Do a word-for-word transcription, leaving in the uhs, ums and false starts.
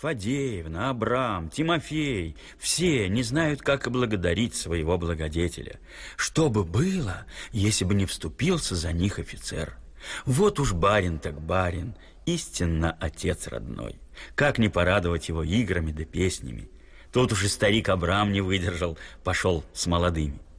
Фадеевна, Абрам, Тимофей, все не знают, как и благодарить своего благодетеля. Что бы было, если бы не вступился за них офицер? Вот уж барин так барин, истинно отец родной. Как не порадовать его играми да песнями? Тут уж и старик Абрам не выдержал, пошел с молодыми.